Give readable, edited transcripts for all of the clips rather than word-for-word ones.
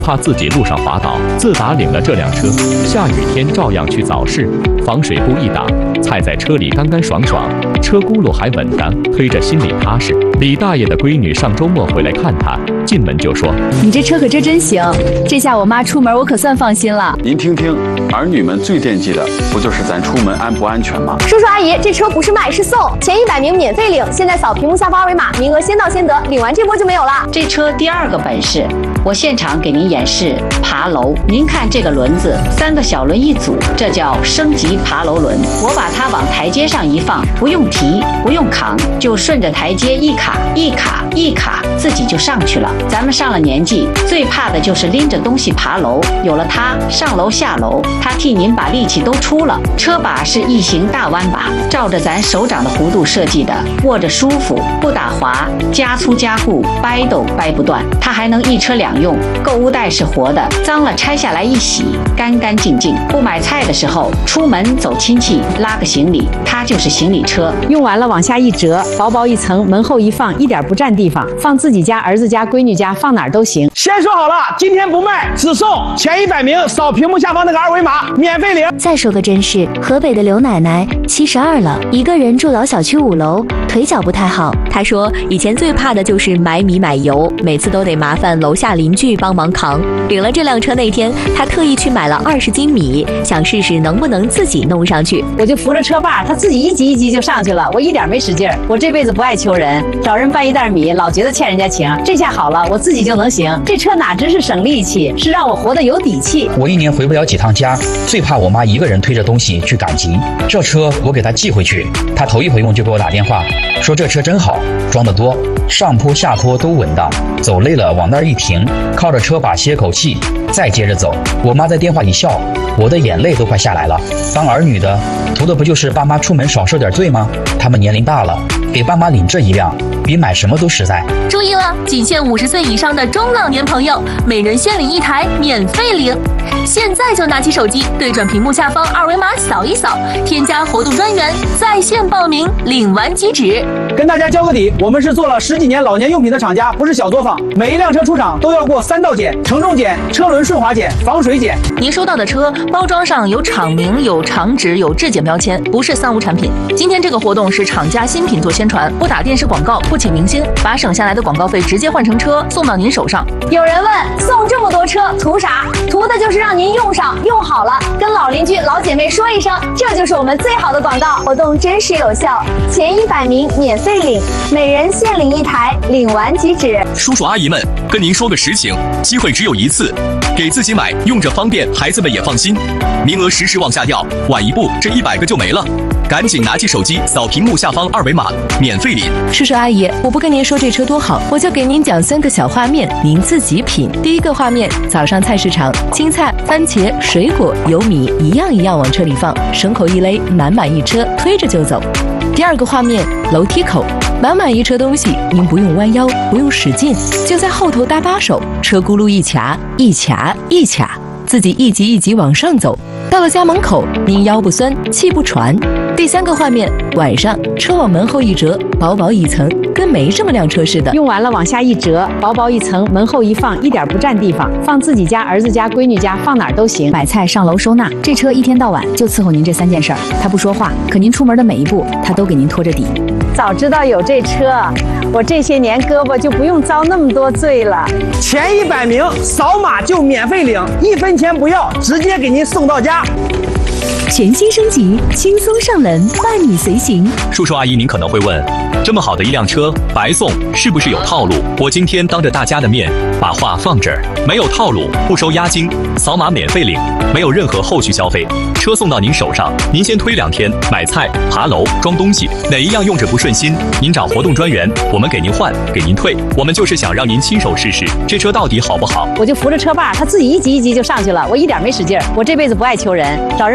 怕自己路上滑倒。自打领了这辆车，下雨天照样去早市，防水布一挡，踩在车里干干爽爽，车轱辘还稳当，推着心里踏实。李大爷的闺女上周末回来看他，进门就说：“ 你这车可真行，这下我妈出门我可算放心了。” 您听听，儿女们最惦记的不就是咱出门安不安全吗？ 叔叔阿姨，这车不是卖是送，前100名免费领，现在扫屏幕下方二维码，名额先到先得，领完这波就没有了。 这车第2个本事，我现场给您演示爬楼。您看这个轮子，3个小轮一组，这叫升级爬楼轮。我把它往台阶上一放，不用提，不用扛，就顺着台阶一卡一卡一卡，自己就上去了。咱们上了年纪，最怕的就是拎着东西爬楼，有了它，上楼下楼，它替您把力气都出了。车把是异形大弯把，照着咱手掌的弧度设计的，握着舒服，不打滑，加粗加固，掰都掰不断。它还能1车2用，购物袋是活的，脏了拆下来一洗，干干净净。不买菜的时候，出门走亲戚，拉个行李，它就是行李车。 用完了往下一折，薄薄一层，门后一放，一点不占地方，放自己家、儿子家、闺女家，放哪儿都行。 先说好了，今天不卖，只送，前100名扫屏幕下方那个二维码，免费领。 再说个真事，河北的刘奶奶72了，一个人住老小区5楼，腿脚不太好。 她说以前最怕的就是买米买油，每次都得麻烦楼下邻居帮忙扛。领了这辆车那天，她特意去买了20斤米，想试试能不能自己弄上去。 我就扶着车把，她自己一级一级就上去了，我一点没使劲儿。我这辈子不爱求人，找人搬一袋米，老觉得欠人家情。这下好了，我自己就能行。这车哪只是省力气，是让我活得有底气。 我1年回不了几趟家，最怕我妈一个人推着东西去赶集。这车我给她寄回去，她头一回用就给我打电话，说这车真好，装得多，上坡下坡都稳当，走累了往那儿一停，靠着车把歇口气，再接着走。我妈在电话里笑，我的眼泪都快下来了。当儿女的，图的不就是爸妈出门少受点罪吗？他们年龄大了，给爸妈领这一辆，比买什么都实在。 注意了，仅限50岁以上的中老年朋友，每人限领1台，免费领。现在就拿起手机，对准屏幕下方二维码扫一扫，添加活动专员，在线报名，领完即止。 跟大家交个底，我们是做了10几年老年用品的厂家，不是小作坊。每一辆车出厂都要过3道检：承重检、车轮顺滑检、防水检。 您收到的车包装上有厂名、有厂址、有质检标签，不是3无产品。今天这个活动是厂家新品做宣传，不打电视广告，不请明星，把省下来的广告费直接换成车送到您手上。 有人问，送这么多车图啥？图的就是让您用上用好了，跟老邻居老姐妹说一声，这就是我们最好的广告。活动真实有效，前100名免费领，每人限领1台，领完即止。 叔叔阿姨们，跟您说个实情，机会只有一次，给自己买，用着方便，孩子们也放心。名额时时往下掉，晚一步这100个就没了。赶紧拿起手机扫屏幕下方二维码，免费领。 叔叔阿姨，我不跟您说这车多好，我就给您讲3个小画面，您自己品。第1个画面，早上菜市场，青菜、番茄、水果、油米一样一样往车里放，绳口一勒，满满一车，推着就走。第2个画面，楼梯口，满满一车东西，您不用弯腰，不用使劲，就在后头搭把手，车轱辘一卡一卡一卡，自己一级一级往上走。到了家门口，您腰不酸，气不喘。第3个画面，晚上车往门后一折，薄薄一层，跟没这么辆车似的。 用完了往下一折，薄薄一层，门后一放，一点不占地方，放自己家、儿子家、闺女家，放哪儿都行。 买菜、上楼、收纳，这车一天到晚就伺候您这3件事儿。他不说话，可您出门的每一步，他都给您拖着底。 早知道有这车，我这些年胳膊就不用遭那么多罪了。 前100名扫码就免费领，1分钱不要，直接给您送到家。 全新升级，轻松上门，伴你随行。 叔叔阿姨，您可能会问，这么好的一辆车白送，是不是有套路？我今天当着大家的面把话放这儿，没有套路，不收押金，扫码免费领，没有任何后续消费，车送到您手上，您先推2天，买菜、爬楼、装东西，哪一样用着不顺心，您找活动专员，我们给您换，给您退。我们就是想让您亲手试试这车到底好不好。 我就扶着车把，他自己一级一级就上去了，我一点没使劲儿。我这辈子不爱求人，找人搬一袋米。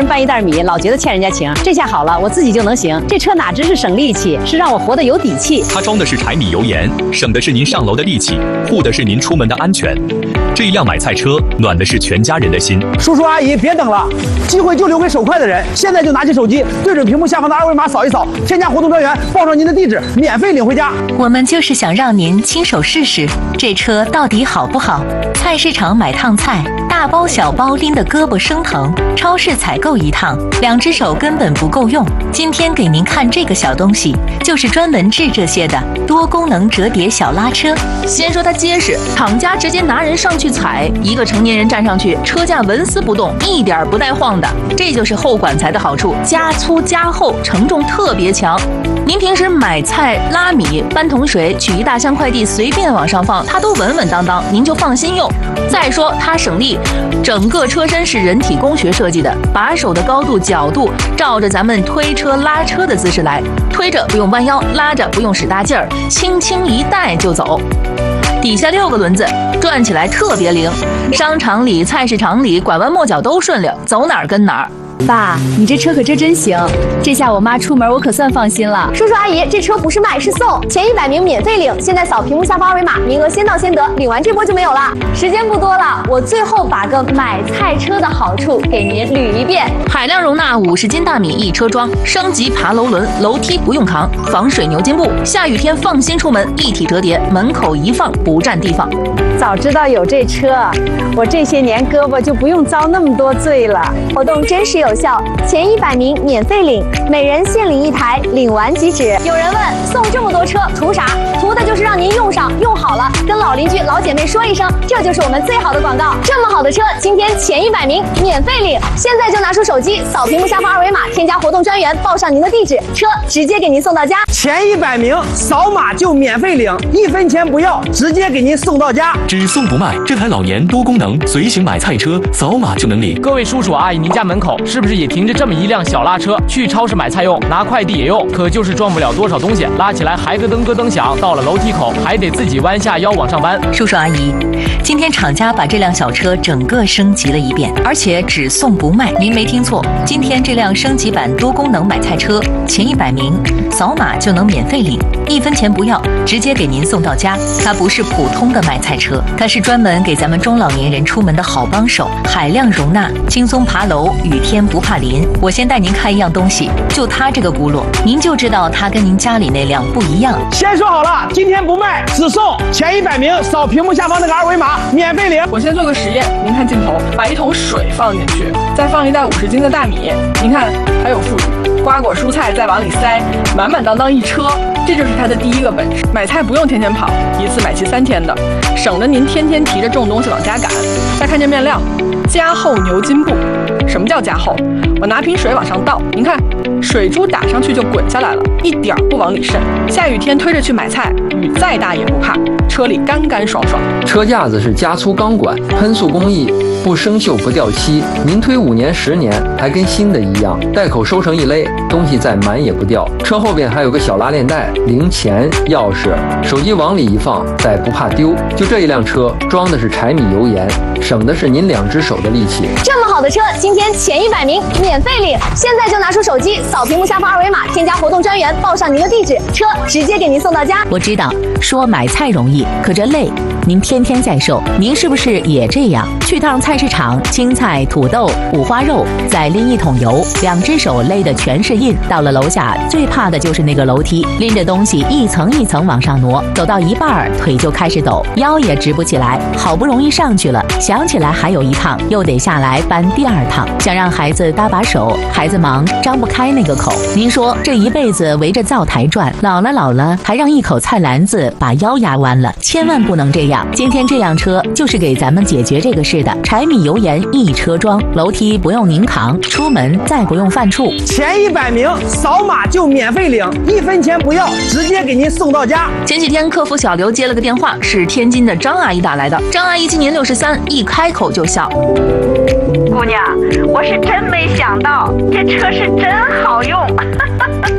米，老觉得欠人家情。这下好了，我自己就能行。这车哪只是省力气，是让我活得有底气。 它装的是柴米油盐，省的是您上楼的力气，护的是您出门的安全。这一辆买菜车，暖的是全家人的心。 叔叔阿姨，别等了，机会就留给手快的人。现在就拿起手机，对准屏幕下方的二维码扫一扫，添加活动专员，报上您的地址，免费领回家。 我们就是想让您亲手试试这车到底好不好。菜市场买趟菜，大包小包拎得胳膊生疼；超市采购一趟，2只手根本不够用。今天给您看这个小东西，就是专门治这些的多功能折叠小拉车。 先说它结实，厂家直接拿人上去踩，一个成年人站上去，车架纹丝不动，一点不带晃的。这就是后管材的好处，加粗加厚，承重特别强。您平时买菜、拉米、搬桶水、取一大箱快递，随便往上放，它都稳稳当当，您就放心用。再说它省力，整个车身是人体工学设计的，把手的高度、角度照着咱们推车、拉车的姿势来，推着不用弯腰，拉着不用使大劲儿，轻轻一带就走。底下6个轮子，转起来特别灵，商场里、菜市场里拐弯抹角都顺溜，走哪儿跟哪儿。 爸，你这车可真行，这下我妈出门我可算放心了。 叔叔阿姨，这车不是卖是送，前100名免费领，现在扫屏幕下方二维码，名额先到先得，领完这波就没有了。时间不多了，我最后把个买菜车的好处给您捋一遍： 海量容纳50斤大米一车装，升级爬楼轮，楼梯不用扛，防水牛津布，下雨天放心出门，一体折叠，门口一放不占地方。 早知道有这车，我这些年胳膊就不用遭那么多罪了。 活动真实有效，前100名免费领，每人限领1台，领完即止。有人问，送这么多车图啥？图的就是让您用上用好了，跟老邻居老姐妹说一声，这就是我们最好的广告。这么好的车，今天前100名免费领，现在就拿出手机扫屏幕下方二维码，添加活动专员，报上您的地址，车直接给您送到家。 前100名扫码就免费领，1分钱不要，直接给您送到家。 只送不卖，这台老年多功能随行买菜车，扫码就能领。 各位叔叔阿姨，您家门口是不是也停着这么一辆小拉车？去超市买菜用，拿快递也用，可就是装不了多少东西，拉起来还咯噔响，到了楼梯口还得自己弯下腰往上搬。 叔叔阿姨，今天厂家把这辆小车整个升级了一遍，而且只送不卖。您没听错，今天这辆升级版多功能买菜车，前100名扫码就能免费领，1分钱不要，直接给您送到家。它不是普通的买菜车，它是专门给咱们中老年人出门的好帮手，海量容纳，轻松爬楼，雨天不怕淋。我先带您看一样东西，就它这个轱辘，您就知道它跟您家里那辆不一样。 先说好了，今天不卖，只送前100名，扫屏幕下方那个二维码，免费领。 我先做个实验，您看镜头，把1桶水放进去，再放一袋50斤的大米，您看还有富裕，瓜果蔬菜再往里塞，满满当当一车。这就是它的第一个本事，买菜不用天天跑，一次买齐3天的，省得您天天提着重东西往家赶。再看这面料，加厚牛津布。什么叫加厚？我拿瓶水往上倒，您看，水珠打上去就滚下来了，一点不往里渗。下雨天推着去买菜，雨再大也不怕，车里干干爽爽。 车架子是加粗钢管，喷塑工艺，不生锈不掉漆，您推5年10年还跟新的一样。带口收成一勒，东西再满也不掉。车后边还有个小拉链带，零钱、钥匙、手机往里一放，再不怕丢。就这一辆车，装的是柴米油盐，省的是您2只手的力气。 这么好的车，今天前100名免费领，现在就拿出手机扫屏幕下方二维码，添加活动专员，报上您的地址，车直接给您送到家。 我知道说买菜容易，可这累，您天天在受，您是不是也这样？去趟菜市场，青菜、土豆、五花肉，再拎1桶油，2只手勒的全是印。到了楼下，最怕的就是那个楼梯，拎着东西一层一层往上挪，走到一半腿就开始抖，腰也直不起来。好不容易上去了，想起来还有1趟，又得下来搬第2趟。想让孩子搭把手，孩子忙张不开那个口。您说这一辈子围着灶台转，老了还让一口菜篮子把腰压弯了，千万不能这样。今天这辆车就是给咱们解决这个事的，柴米油盐一车装，楼梯不用您扛，出门再不用犯怵。 前100名扫码就免费领，1分钱不要，直接给您送到家。 前几天客服小刘接了个电话，是天津的张阿姨打来的。张阿姨今年63，一开口就笑。 姑娘，我是真没想到，这车是真好用。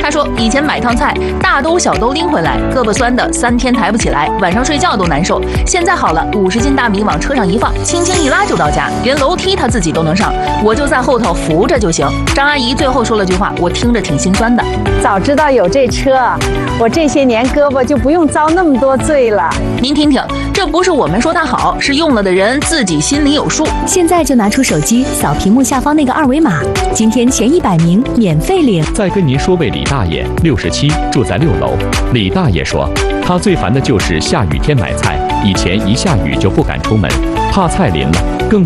他说以前买趟菜，大兜小兜拎回来，胳膊酸的3天抬不起来，晚上睡觉都难受。现在好了，50斤大米往车上一放，轻轻一拉就到家，连楼梯他自己都能上，我就在后头扶着就行。张阿姨最后说了句话，我听着挺心酸的。 早知道有这车，我这些年胳膊就不用遭那么多罪了。 您听听，这不是我们说它好，是用了的人自己心里有数。 现在就拿出手机扫屏幕下方那个2维码，今天前100名免费领。 再跟您说位李大爷，67，住在6楼。李大爷说，他最烦的就是下雨天买菜，以前一下雨就不敢出门，怕菜淋了，更